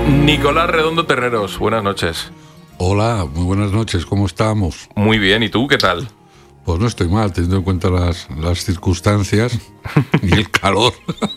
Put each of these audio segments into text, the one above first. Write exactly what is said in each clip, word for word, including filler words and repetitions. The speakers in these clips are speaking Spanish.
Nicolás Redondo Terreros, buenas noches. Hola, muy buenas noches, ¿cómo estamos? Muy bien, ¿y tú qué tal? Pues no estoy mal, teniendo en cuenta las, las circunstancias y el calor.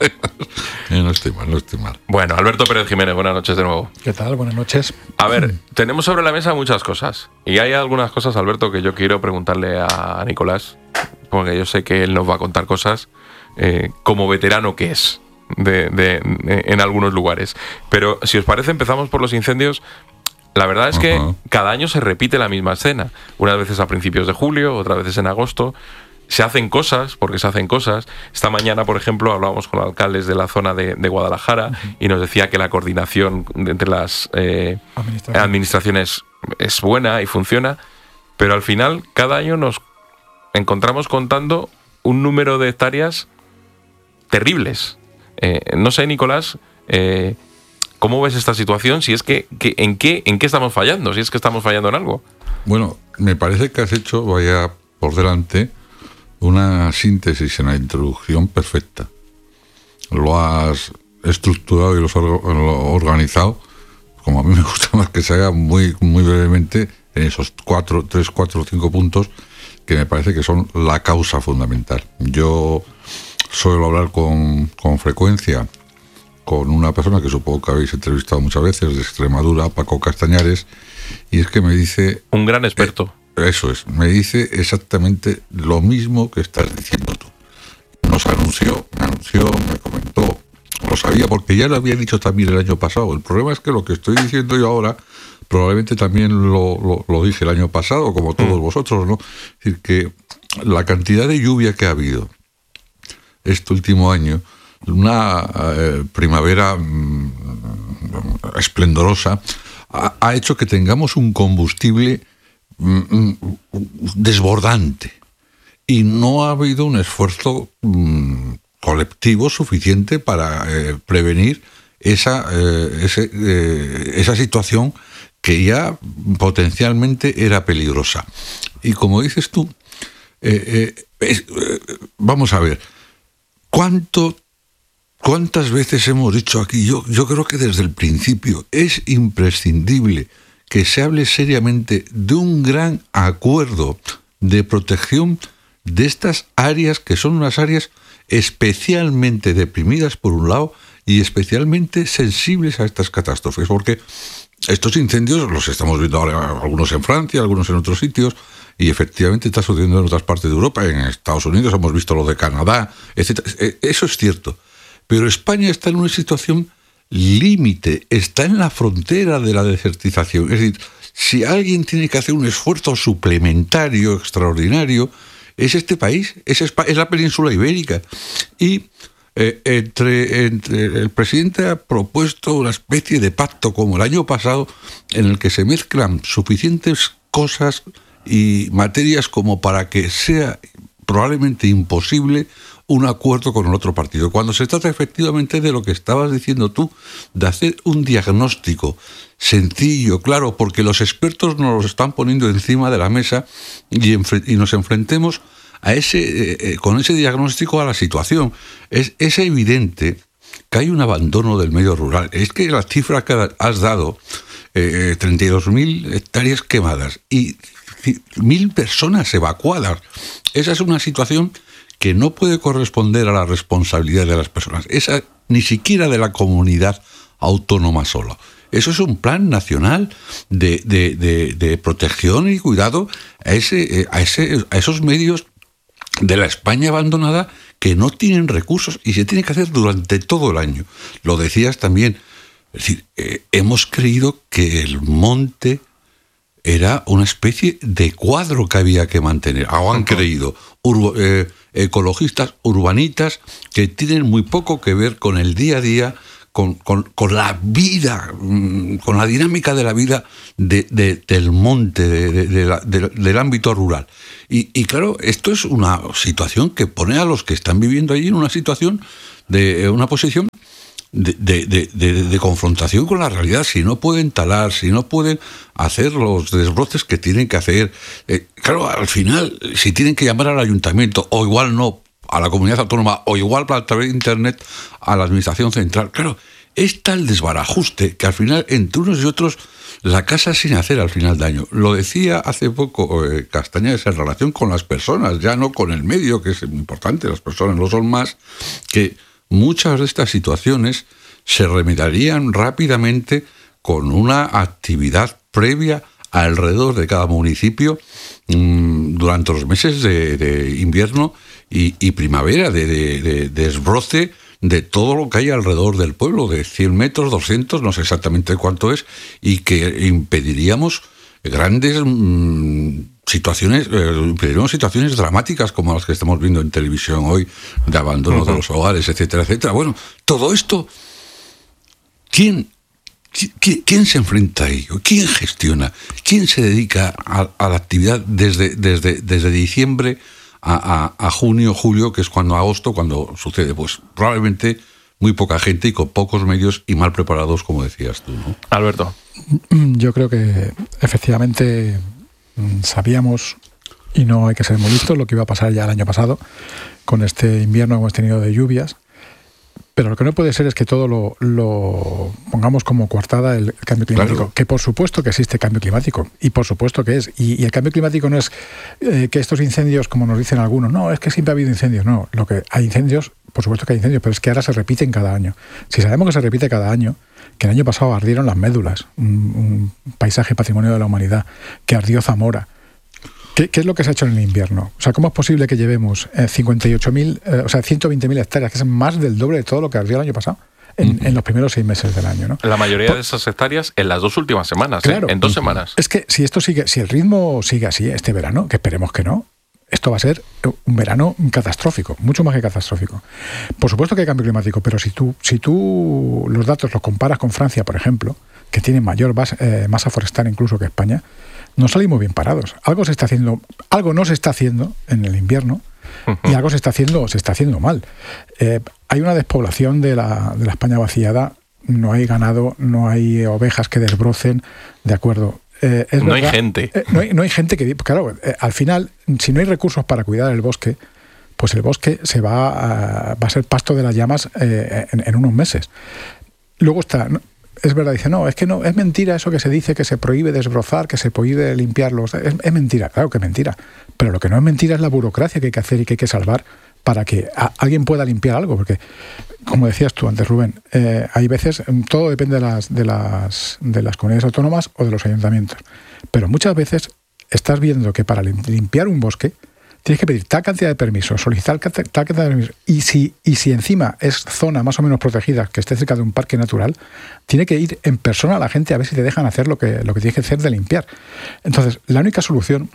No estoy mal, no estoy mal. Bueno, Alberto Pérez Jiménez, buenas noches de nuevo. ¿Qué tal? Buenas noches. A ver, tenemos sobre la mesa muchas cosas. Y hay algunas cosas, Alberto, que yo quiero preguntarle a Nicolás, porque yo sé que él nos va a contar cosas eh, como veterano que es de, de, de, en algunos lugares. Pero si os parece, empezamos por los incendios. La verdad es que uh-huh. cada año se repite la misma escena. Unas veces a principios de julio, otras veces en agosto. Se hacen cosas, porque se hacen cosas. Esta mañana, por ejemplo, hablábamos con alcaldes de la zona de, de Guadalajara uh-huh. y nos decía que la coordinación entre las eh, Administración. administraciones es buena y funciona, pero al final cada año nos encontramos contando un número de hectáreas terribles. Eh, no sé, Nicolás, eh, ¿cómo ves esta situación? Si es que, que ¿en qué en qué estamos fallando? Si es que estamos fallando en algo. Bueno, me parece que has hecho, vaya por delante, una síntesis en la introducción perfecta. Lo has estructurado y lo has organizado, como a mí me gusta más que se haga muy, muy brevemente, en esos cuatro, tres, cuatro, cinco puntos que me parece que son la causa fundamental. Yo suelo hablar con, con frecuencia con una persona que supongo que habéis entrevistado muchas veces, de Extremadura, Paco Castañares, y es que me dice... Un gran experto. Eh, eso es, me dice exactamente lo mismo que estás diciendo tú. Nos anunció, me anunció, me comentó, lo sabía porque ya lo había dicho también el año pasado. El problema es que lo que estoy diciendo yo ahora, probablemente también lo, lo, lo dije el año pasado, como todos mm. vosotros, ¿no? Es decir, que la cantidad de lluvia que ha habido este último año, una eh, primavera mm, esplendorosa, ha, ha hecho que tengamos un combustible mm, desbordante y no ha habido un esfuerzo mm, colectivo suficiente para eh, prevenir esa, eh, ese, eh, esa situación que ya potencialmente era peligrosa. Y como dices tú, eh, eh, es, eh, vamos a ver, ¿cuánto ¿Cuántas veces hemos dicho aquí? Yo, yo creo que desde el principio es imprescindible que se hable seriamente de un gran acuerdo de protección de estas áreas, que son unas áreas especialmente deprimidas por un lado y especialmente sensibles a estas catástrofes, porque estos incendios los estamos viendo ahora, algunos en Francia, algunos en otros sitios, y efectivamente está sucediendo en otras partes de Europa, en Estados Unidos hemos visto lo de Canadá, etcétera. Eso es cierto. Pero España está en una situación límite, está en la frontera de la desertización. Es decir, si alguien tiene que hacer un esfuerzo suplementario, extraordinario, es este país, es, España, es la península ibérica. Y eh, entre, entre el presidente ha propuesto una especie de pacto como el año pasado, en el que se mezclan suficientes cosas y materias como para que sea probablemente imposible un acuerdo con el otro partido. Cuando se trata efectivamente de lo que estabas diciendo tú, de hacer un diagnóstico sencillo, claro, porque los expertos nos los están poniendo encima de la mesa y, enfre- y nos enfrentemos a ese, eh, con ese diagnóstico a la situación. Es, es evidente que hay un abandono del medio rural. Es que la cifra que has dado, eh, treinta y dos mil hectáreas quemadas y mil personas evacuadas, esa es una situación que no puede corresponder a la responsabilidad de las personas, esa ni siquiera de la comunidad autónoma sola. Eso es un plan nacional de, de, de, de protección y cuidado a, ese, a, ese, a esos medios de la España abandonada que no tienen recursos y se tiene que hacer durante todo el año. Lo decías también, es decir, eh, hemos creído que el monte era una especie de cuadro que había que mantener, o han creído urbo, eh, ecologistas urbanitas que tienen muy poco que ver con el día a día, con, con, con la vida, con la dinámica de la vida de, de, del monte, de, de, de la, de, del ámbito rural. Y, y claro, esto es una situación que pone a los que están viviendo allí en una situación de una posición De, de, de, de, de confrontación con la realidad. Si no pueden talar, si no pueden hacer los desbroces que tienen que hacer, eh, claro, al final, si tienen que llamar al ayuntamiento, o igual no, a la comunidad autónoma, o igual a través de internet a la administración central, claro, es tal desbarajuste que al final, entre unos y otros, la casa sin hacer al final de año. Lo decía hace poco eh, Castañares en relación con las personas, ya no con el medio, que es importante, las personas lo son más, que muchas de estas situaciones se remediarían rápidamente con una actividad previa alrededor de cada municipio mmm, durante los meses de, de invierno y, y primavera, de, de, de, de desbroce de todo lo que hay alrededor del pueblo, de cien metros, doscientos, no sé exactamente cuánto es, y que impediríamos grandes mmm, situaciones, eh, impediríamos situaciones dramáticas como las que estamos viendo en televisión hoy, de abandono uh-huh. de los hogares, etcétera, etcétera. Bueno, todo esto, ¿quién, quién, quién se enfrenta a ello? ¿Quién gestiona? ¿Quién se dedica a, a la actividad desde, desde, desde diciembre A, a, a junio, julio, que es cuando agosto, cuando sucede? Pues probablemente muy poca gente y con pocos medios y mal preparados, como decías tú, ¿no? Alberto. Yo creo que efectivamente sabíamos, y no hay que ser muy listos, lo que iba a pasar ya el año pasado con este invierno que hemos tenido de lluvias. Pero lo que no puede ser es que todo lo, lo pongamos como coartada el cambio climático. Claro. Que por supuesto que existe cambio climático, y por supuesto que es. Y, y el cambio climático no es eh, que estos incendios, como nos dicen algunos, no, es que siempre ha habido incendios. No, lo que hay incendios, por supuesto que hay incendios, pero es que ahora se repiten cada año. Si sabemos que se repite cada año, que el año pasado ardieron las médulas, un, un paisaje patrimonio de la humanidad, que ardió Zamora. ¿Qué, ¿Qué es lo que se ha hecho en el invierno? O sea, ¿cómo es posible que llevemos eh, cincuenta y ocho mil, eh, o sea, ciento veinte mil hectáreas, que es más del doble de todo lo que ardió el año pasado, en, uh-huh. en los primeros seis meses del año, ¿no? La mayoría Por, de esas hectáreas en las dos últimas semanas, claro, ¿eh? En dos uh-huh. semanas. Es que si esto sigue, si el ritmo sigue así este verano, que esperemos que no, esto va a ser un verano catastrófico, mucho más que catastrófico. Por supuesto que hay cambio climático, pero si tú, si tú los datos los comparas con Francia, por ejemplo, que tiene mayor base, eh, masa forestal incluso que España, no salimos bien parados. Algo se está haciendo, algo no se está haciendo en el invierno uh-huh. y algo se está haciendo, se está haciendo mal. Eh, hay una despoblación de la, de la España vaciada, no hay ganado, no hay ovejas que desbrocen, de acuerdo. Eh, es no verdad, hay gente. Eh, no, hay, no hay gente que... Claro, eh, al final, si no hay recursos para cuidar el bosque, pues el bosque se va a, va a ser pasto de las llamas eh, en, en unos meses. Luego está... Es verdad, dice, no, es que no, es mentira eso que se dice que se prohíbe desbrozar, que se prohíbe limpiarlos. Es, es mentira, claro que es mentira. Pero lo que no es mentira es la burocracia que hay que hacer y que hay que salvar para que a, alguien pueda limpiar algo. Porque, como decías tú antes, Rubén, eh, hay veces, todo depende de las, de, las, de las comunidades autónomas o de los ayuntamientos. Pero muchas veces estás viendo que para limpiar un bosque tienes que pedir tal cantidad de permisos, solicitar tal cantidad de permisos, y si, y si encima es zona más o menos protegida, que esté cerca de un parque natural, tiene que ir en persona a la gente a ver si te dejan hacer lo que, lo que tienes que hacer de limpiar. Entonces, la única solución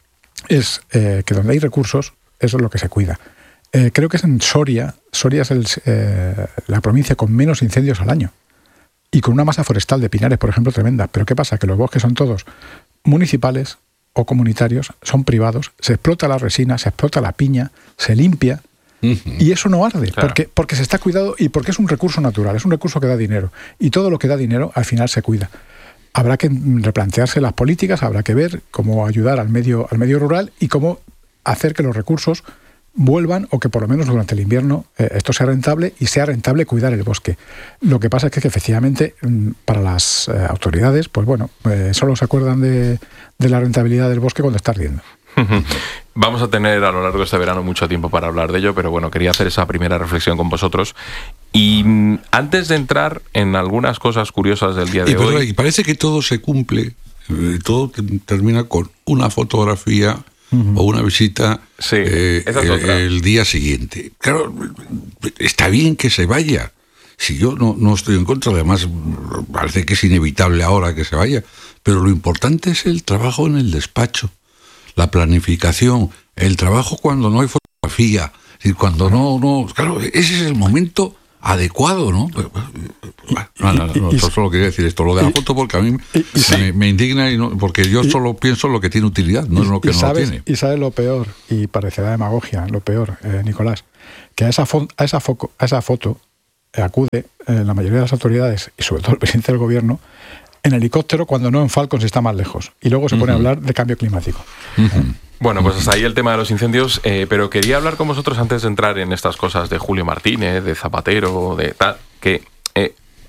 es eh, que donde hay recursos, eso es lo que se cuida. Eh, creo que es en Soria, Soria es el, eh, la provincia con menos incendios al año, y con una masa forestal de pinares, por ejemplo, tremenda. Pero ¿qué pasa? Que los bosques son todos municipales o comunitarios, son privados, se explota la resina, se explota la piña, se limpia, uh-huh. y eso no arde, claro. porque, porque se está cuidado y porque es un recurso natural, es un recurso que da dinero, y todo lo que da dinero al final se cuida. Habrá que replantearse las políticas, habrá que ver cómo ayudar al medio, al medio rural y cómo hacer que los recursos vuelvan, o que por lo menos durante el invierno eh, esto sea rentable y sea rentable cuidar el bosque. Lo que pasa es que, que efectivamente para las eh, autoridades, pues bueno, eh, solo se acuerdan de, de la rentabilidad del bosque cuando está ardiendo. Vamos a tener a lo largo de este verano mucho tiempo para hablar de ello, pero bueno, quería hacer esa primera reflexión con vosotros. Y mm, antes de entrar en algunas cosas curiosas del día de y, hoy... Pero, y parece que todo se cumple, eh, todo termina con una fotografía... Uh-huh. o una visita sí, eh, esa es otra. el, el día siguiente. Claro, está bien que se vaya. Si yo no, no estoy en contra, además parece que es inevitable ahora que se vaya, pero lo importante es el trabajo en el despacho, la planificación, el trabajo cuando no hay fotografía, es decir, cuando no, no, claro, ese es el momento adecuado, ¿no? No, no, no, no, yo solo quería decir esto, lo de la foto, porque a mí y, y, me, me indigna, y no, porque yo y, solo pienso en lo que tiene utilidad, no en lo que no sabes, tiene. Y sabes lo peor, y parecerá demagogia, lo peor, eh, Nicolás, que a esa, fo- a esa, foco, a esa foto eh, acude eh, la mayoría de las autoridades, y sobre todo el presidente del gobierno, en helicóptero, cuando no en Falcon, si está más lejos. Y luego se pone uh-huh. a hablar de cambio climático. Uh-huh. ¿Eh? Bueno, pues hasta ahí el tema de los incendios, eh, pero quería hablar con vosotros antes de entrar en estas cosas de Julio Martínez, de Zapatero, de tal, que eh,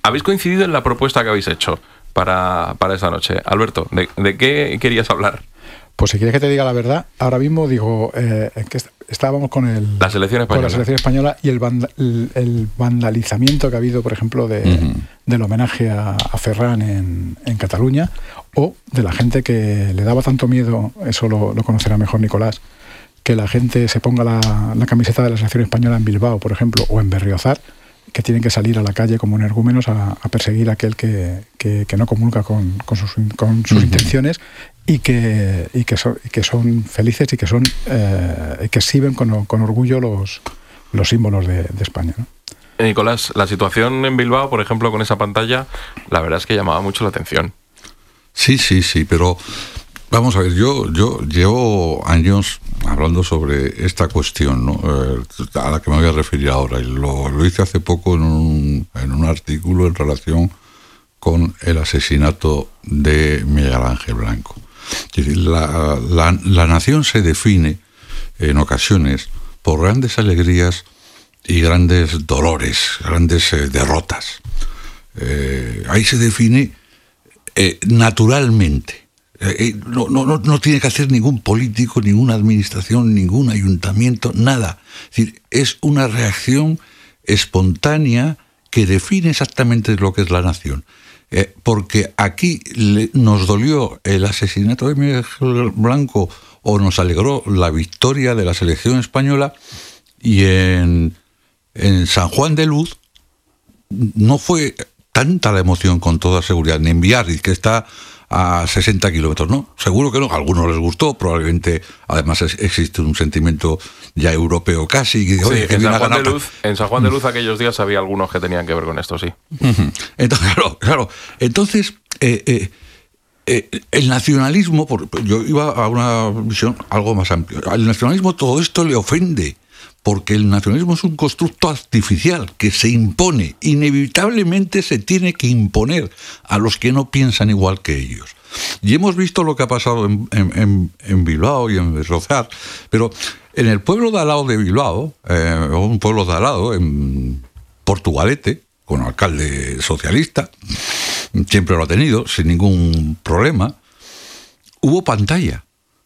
habéis coincidido en la propuesta que habéis hecho para, para esta noche. Alberto, ¿de, de qué querías hablar? Pues si quieres que te diga la verdad, ahora mismo digo eh, que estábamos con el la selección española, con la selección española y el, vanda, el, el vandalizamiento que ha habido, por ejemplo, de, uh-huh. del homenaje a, a Ferran en, en Cataluña, o de la gente que le daba tanto miedo, eso lo, lo conocerá mejor Nicolás, que la gente se ponga la, la camiseta de la selección española en Bilbao, por ejemplo, o en Berriozar, que tienen que salir a la calle como energúmenos a, a perseguir a aquel que, que, que no comulga con, con sus, con sus uh-huh. intenciones y que, y, que son, y que son felices y que son eh, que exhiben con, con orgullo los, los símbolos de, de España, ¿no? Nicolás, la situación en Bilbao, por ejemplo, con esa pantalla, la verdad es que llamaba mucho la atención. Sí, sí, sí, pero vamos a ver, yo, yo llevo años hablando sobre esta cuestión, ¿no? Eh, a la que me voy a referir ahora, y lo, lo hice hace poco en un, en un artículo en relación con el asesinato de Miguel Ángel Blanco. Es decir, la, la, la nación se define en ocasiones por grandes alegrías y grandes dolores, grandes eh, derrotas. Eh, ahí se define eh, naturalmente. Eh, no, no, no tiene que hacer ningún político, ninguna administración, ningún ayuntamiento, nada. Es decir, es una reacción espontánea que define exactamente lo que es la nación. Eh, porque aquí le, nos dolió el asesinato de Miguel Blanco o nos alegró la victoria de la selección española, y en, en San Juan de Luz no fue tanta la emoción, con toda seguridad, ni en Biarritz, que está a sesenta kilómetros, ¿no? Seguro que no, a algunos les gustó, probablemente, además es, existe un sentimiento ya europeo casi. Que, sí, que en, San Juan de Luz, en San Juan de Luz aquellos días había algunos que tenían que ver con esto, sí. Entonces, claro, claro. Entonces, eh, eh, eh, el nacionalismo, por, yo iba a una visión algo más amplia, al nacionalismo todo esto le ofende, porque el nacionalismo es un constructo artificial que se impone, inevitablemente se tiene que imponer a los que no piensan igual que ellos. Y hemos visto lo que ha pasado en, en, en Bilbao y en Berriozar, pero en el pueblo de al lado de Bilbao, eh, un pueblo de al lado, en Portugalete, con alcalde socialista, siempre lo ha tenido, sin ningún problema, hubo pantalla.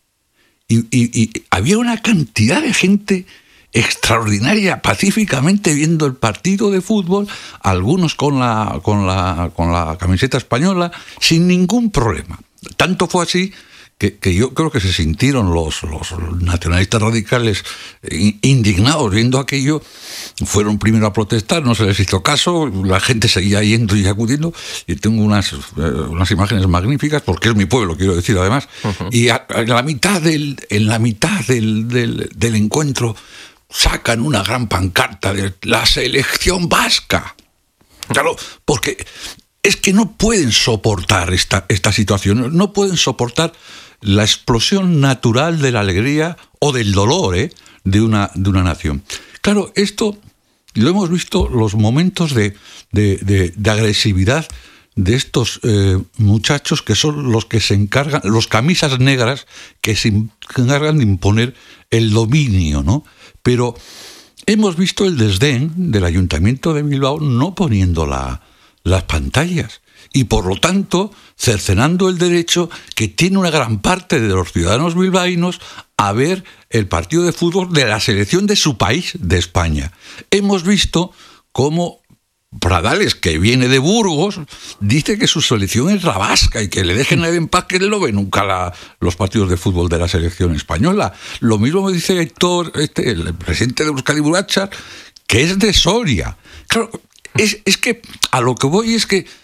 Y, y, y había una cantidad de gente extraordinaria, pacíficamente viendo el partido de fútbol, algunos con la, con la, con la camiseta española, sin ningún problema. Tanto fue así que, que yo creo que se sintieron los, los nacionalistas radicales indignados viendo aquello, fueron primero a protestar, no se les hizo caso, la gente seguía yendo y acudiendo, y tengo unas, unas imágenes magníficas, porque es mi pueblo, quiero decir, además, uh-huh. y a, a la mitad del, en la mitad del, del, del encuentro sacan una gran pancarta de la selección vasca. Claro, porque es que no pueden soportar esta, esta situación, no pueden soportar la explosión natural de la alegría o del dolor, ¿eh? de, una, de una nación. Claro, esto lo hemos visto, los momentos de, de, de, de agresividad de estos eh, muchachos que son los que se encargan, los camisas negras que se encargan de imponer el dominio, ¿no? Pero hemos visto el desdén del Ayuntamiento de Bilbao no poniendo la, las pantallas y, por lo tanto, cercenando el derecho que tiene una gran parte de los ciudadanos bilbaínos a ver el partido de fútbol de la selección de su país, de España. Hemos visto cómo Pradales, que viene de Burgos, dice que su selección es la vasca y que le dejen a él en paz, que él no ve nunca la, los partidos de fútbol de la selección española. Lo mismo me dice Héctor, este, el presidente de Euskadi Burachar, que es de Soria. Claro, es, es que a lo que voy es que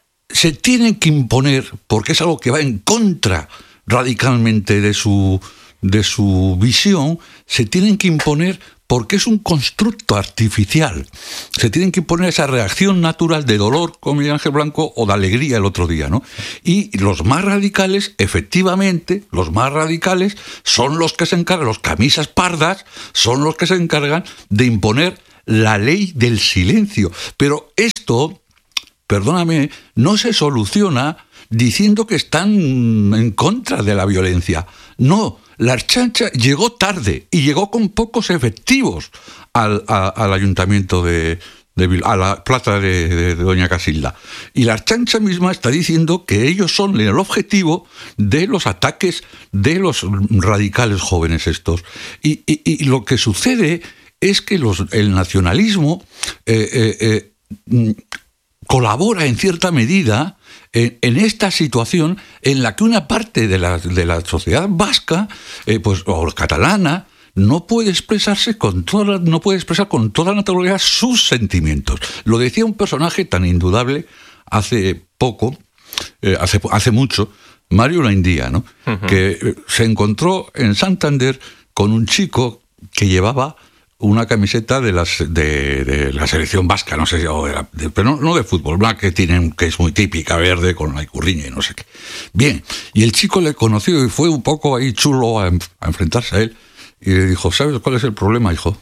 se tienen que imponer, porque es algo que va en contra radicalmente de su, de su visión, se tienen que imponer porque es un constructo artificial. Se tienen que imponer esa reacción natural de dolor con Miguel Ángel Blanco o de alegría el otro día, ¿no? Y los más radicales, efectivamente, los más radicales son los que se encargan, los camisas pardas, son los que se encargan de imponer la ley del silencio. Pero esto, perdóname, no se soluciona diciendo que están en contra de la violencia. No, la Ertzaintza llegó tarde y llegó con pocos efectivos al, a, al ayuntamiento de, de, a la plata de, de, de doña Casilda. Y la Ertzaintza misma está diciendo que ellos son el objetivo de los ataques de los radicales jóvenes estos. Y, y, y lo que sucede es que los, el nacionalismo eh, eh, eh, colabora en cierta medida en, en esta situación en la que una parte de la, de la sociedad vasca, eh, pues, o catalana, no puede expresarse con toda, no puede expresar con toda naturalidad sus sentimientos. Lo decía un personaje tan indudable hace poco, eh, hace, hace mucho, Mario Laindía, ¿no? Uh-huh. Que se encontró en Santander con un chico que llevaba una camiseta de, las, de, de la selección vasca, no sé si, de, pero no, no de fútbol, una que tienen, que es muy típica, verde, con la icurriña y no sé qué. Bien, y el chico le conoció y fue un poco ahí chulo a, a enfrentarse a él, y le dijo, ¿sabes cuál es el problema, hijo?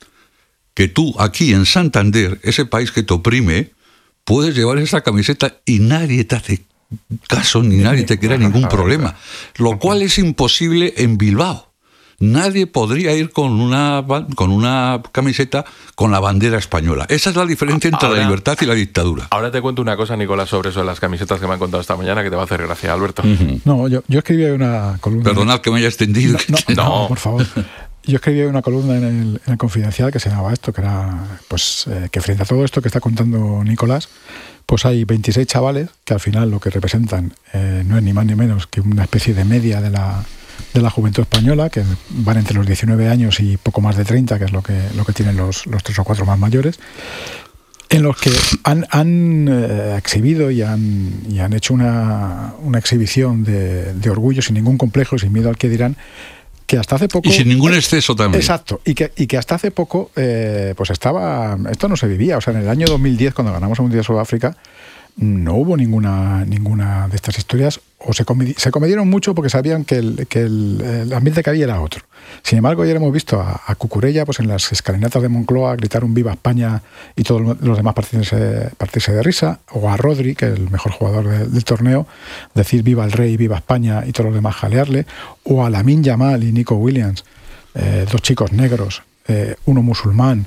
Que tú aquí en Santander, ese país que te oprime, puedes llevar esa camiseta y nadie te hace caso ni nadie te crea ningún problema, lo cual es imposible en Bilbao. Nadie podría ir con una, con una camiseta con la bandera española. Esa es la diferencia entre ahora, la libertad y la dictadura. Ahora te cuento una cosa, Nicolás, sobre eso de las camisetas que me han contado esta mañana, que te va a hacer gracia, Alberto. Uh-huh. No, yo, yo escribí una columna... Perdonad que me haya extendido. No, no, no, no por favor. Yo escribí una columna en el, en el Confidencial que se llamaba esto, que era pues eh, que frente a todo esto que está contando Nicolás, pues hay veintiséis chavales que al final lo que representan eh, no es ni más ni menos que una especie de media de la... de la juventud española, que van entre los diecinueve años y poco más de treinta, que es lo que, lo que tienen los, los tres o cuatro más mayores, en los que han, han eh, exhibido y han, y han hecho una, una exhibición de, de orgullo sin ningún complejo, sin miedo al que dirán, que hasta hace poco... Y sin ningún exceso también. Exacto, y que, y que hasta hace poco eh, pues estaba... Esto no se vivía, o sea, en el año dos mil diez, cuando ganamos el Mundial de Sudáfrica, no hubo ninguna ninguna de estas historias, o se, comedi- se comedieron mucho porque sabían que, el, que el, el ambiente que había era otro. Sin embargo, ayer hemos visto a, a Cucurella pues en las escalinatas de Moncloa gritar un Viva España y todos los demás partirse, partirse de risa, o a Rodri, que es el mejor jugador de, del torneo, decir Viva el Rey, Viva España y todos los demás jalearle, o a Lamine Yamal y Nico Williams, eh, dos chicos negros, eh, uno musulmán,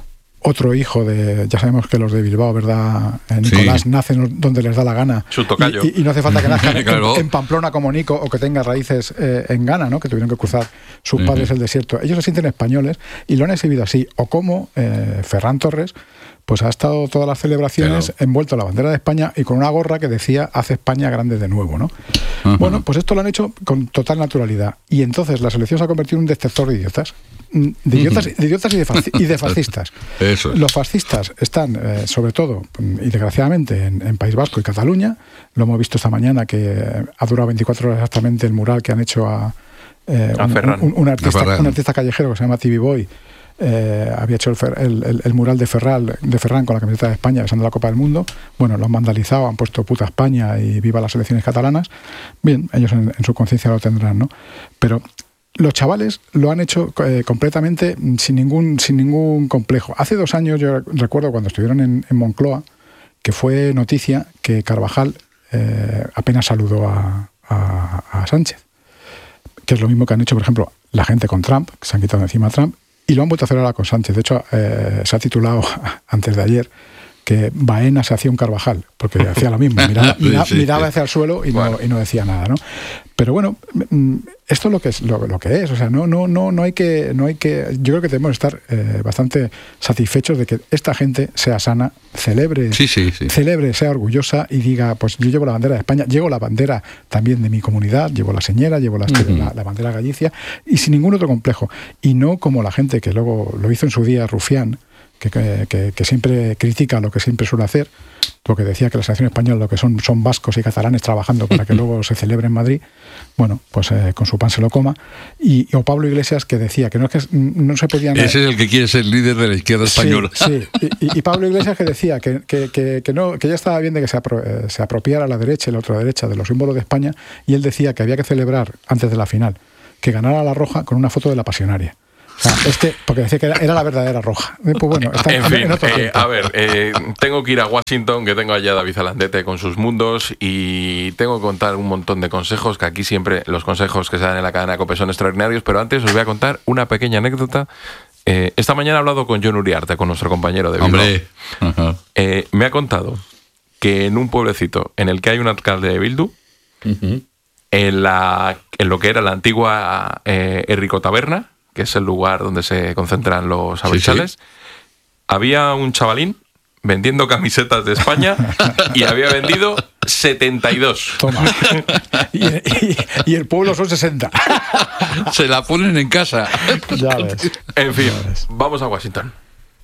otro hijo de, ya sabemos que los de Bilbao, ¿verdad? Eh, Nicolás, sí, nacen donde les da la gana. Su tocayo. Y, y, y no hace falta que nazcan claro. en, en Pamplona como Nico, o que tenga raíces eh, en Ghana, ¿no? Que tuvieron que cruzar sus uh-huh. padres el desierto. Ellos se sienten españoles y lo han exhibido así. O como eh, Ferran Torres, pues ha estado todas las celebraciones claro. envuelto en la bandera de España y con una gorra que decía hace España grande de nuevo, ¿no? Uh-huh. Bueno, pues esto lo han hecho con total naturalidad. Y entonces la selección se ha convertido en un destertor de idiotas. De idiotas, uh-huh. de idiotas y, de fasci- y de fascistas. Eso es. Los fascistas están, eh, sobre todo, y desgraciadamente, en, en País Vasco y Cataluña. Lo hemos visto esta mañana, que ha durado veinticuatro horas exactamente el mural que han hecho a, eh, a un, Ferran. Un, un, artista, un artista callejero que se llama T V Boy. Eh, había hecho el, el, el, el mural de Ferran, de Ferran con la camiseta de España besando la Copa del Mundo. Bueno, lo han vandalizado, han puesto puta España y viva las selecciones catalanas. Bien, ellos en, en su conciencia lo tendrán, ¿no? Pero los chavales lo han hecho eh, completamente sin ningún, sin ningún complejo. Hace dos años, yo recuerdo cuando estuvieron en, en Moncloa, que fue noticia que Carvajal eh, apenas saludó a, a, a Sánchez, que es lo mismo que han hecho, por ejemplo, la gente con Trump, que se han quitado encima a Trump, y lo han vuelto a hacer ahora con Sánchez. De hecho, eh, se ha titulado antes de ayer que Baena se hacía un Carvajal, porque hacía lo mismo, miraba, miraba, sí, sí. miraba hacia el suelo y, bueno. no, y no decía nada, ¿no? Pero bueno, esto es lo que es, lo, lo que es, o sea, no, no, no, no hay que, no hay que, yo creo que debemos estar eh, bastante satisfechos de que esta gente sea sana, celebre, sí, sí, sí. celebre, sea orgullosa y diga, pues yo llevo la bandera de España, llevo la bandera también de mi comunidad, llevo la señera, llevo la, uh-huh. la, la bandera Galicia, y sin ningún otro complejo, y no como la gente que luego lo hizo en su día, Rufián, Que, que, que siempre critica lo que siempre suele hacer, porque decía que la selección española lo que son son vascos y catalanes trabajando para que luego se celebre en Madrid. Bueno, pues eh, con su pan se lo coma. Y, o Pablo Iglesias, que decía que no, es que no se podían... Ese es el que quiere ser líder de la izquierda española. Sí, sí. Y, y Pablo Iglesias que decía que, que, que, que, no, que ya estaba bien de que se, apro, eh, se apropiara la derecha y la otra derecha de los símbolos de España, y él decía que había que celebrar antes de la final que ganara la Roja con una foto de la Pasionaria. O sea, este, porque decía que era, era la verdadera Roja. Pues bueno, está en fin, en otro eh, a ver, eh, tengo que ir a Washington, que tengo allá a David Zalandete con sus mundos, y tengo que contar un montón de consejos, que aquí siempre los consejos que se dan en la cadena COPE son extraordinarios, pero antes os voy a contar una pequeña anécdota Eh, esta mañana he hablado con Jon Uriarte, con nuestro compañero de Bilbao. Hombre. Ajá. Eh, me ha contado que en un pueblecito en el que hay un alcalde de Bildu, uh-huh. en, la, en lo que era la antigua eh, Herrico Taberna, que es el lugar donde se concentran los abertzales, sí, sí. había un chavalín vendiendo camisetas de España y había vendido setenta y dos. Toma. Y, y, y el pueblo son sesenta. Se la ponen en casa. Ya ves. En fin, ves. Vamos a Washington.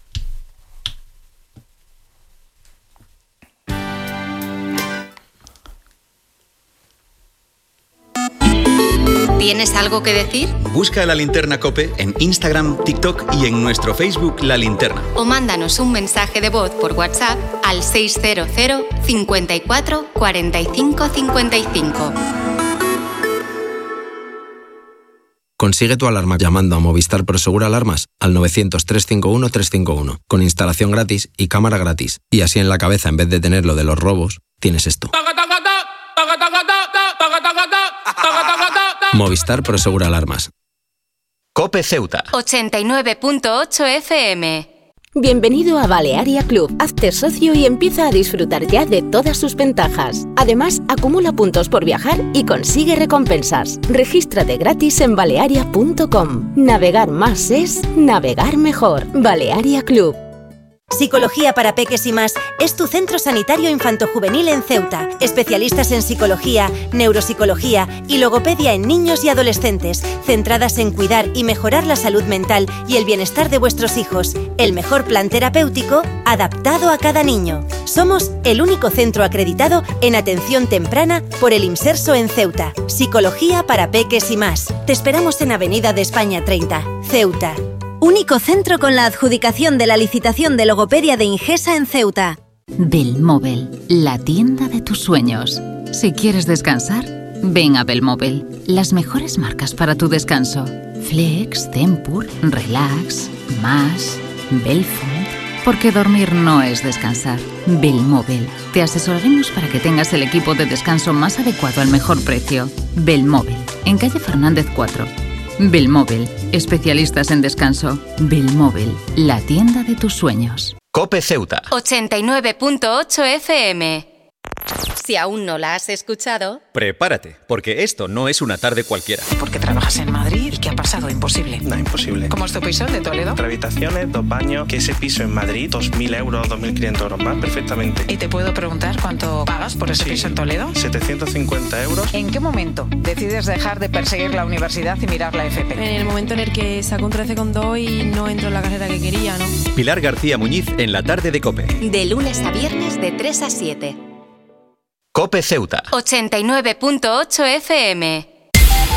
¿Tienes algo que decir? Busca La Linterna COPE en Instagram, TikTok y en nuestro Facebook La Linterna. O mándanos un mensaje de voz por WhatsApp al seis cero cero, cincuenta y cuatro, cuarenta y cinco, cincuenta y cinco. Consigue tu alarma llamando a Movistar Prosegur Alarmas al novecientos, trescientos cincuenta y uno, trescientos cincuenta y uno, con instalación gratis y cámara gratis. Y así en la cabeza, en vez de tener lo de los robos, tienes esto. Movistar Prosegur Alarmas. COPE Ceuta ochenta y nueve punto ocho F M. Bienvenido a Balearia Club. Hazte socio y empieza a disfrutar ya de todas sus ventajas. Además, acumula puntos por viajar y consigue recompensas. Regístrate gratis en balearia punto com. Navegar más es navegar mejor. Balearia Club. Psicología para Peques y Más es tu centro sanitario infantojuvenil en Ceuta. Especialistas en psicología, neuropsicología y logopedia en niños y adolescentes, centradas en cuidar y mejorar la salud mental y el bienestar de vuestros hijos. El mejor plan terapéutico adaptado a cada niño. Somos el único centro acreditado en atención temprana por el IMSERSO en Ceuta. Psicología para Peques y Más. Te esperamos en Avenida de España treinta, Ceuta. Único centro con la adjudicación de la licitación de logopedia de Ingesa en Ceuta. Belmóvil, la tienda de tus sueños. Si quieres descansar, ven a Belmóvil. Las mejores marcas para tu descanso. Flex, Tempur, Relax, Más, Belfont. Porque dormir no es descansar. Belmóvil. Te asesoraremos para que tengas el equipo de descanso más adecuado al mejor precio. Belmóvil, en calle Fernández cuatro. Belmóvil, especialistas en descanso. Belmóvil, la tienda de tus sueños. COPE Ceuta ochenta y nueve punto ocho F M. Si aún no la has escuchado, prepárate, porque esto no es una tarde cualquiera. Porque trabajas en Madrid y ¿qué ha pasado? Imposible. No, imposible. ¿Cómo es tu piso de Toledo? Tres habitaciones, dos baños, que ese piso en Madrid, dos mil euros, dos mil quinientos euros más, perfectamente. ¿Y te puedo preguntar cuánto pagas por ese sí. piso en Toledo? setecientos cincuenta euros. ¿En qué momento decides dejar de perseguir la universidad y mirar la F P? En el momento en el que saco un trece coma dos y no entro en la carrera que quería, ¿no? Pilar García Muñiz en la tarde de COPE. De lunes a viernes de tres a siete. COPE Ceuta ochenta y nueve punto ocho F M.